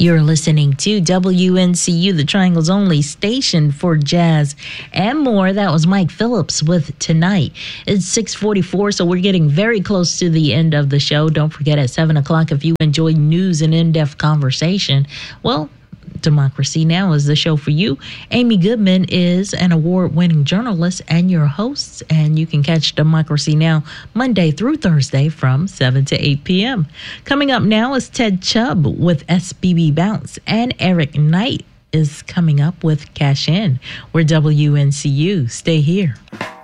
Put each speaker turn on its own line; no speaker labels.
You're listening to WNCU, the Triangle's only station for jazz and more. That was Mike Phillips with Tonight. It's 6:44, so we're getting very close to the end of the show. Don't forget at 7 o'clock, if you enjoy news and in-depth conversation, well, Democracy Now! Is the show for you. Amy Goodman is an award-winning journalist and your host, and you can catch Democracy Now! Monday through Thursday from 7 to 8 p.m. Coming up now is Ted Chubb with SBB Bounce, and Eric Knight is coming up with Cash In. We're WNCU. Stay here.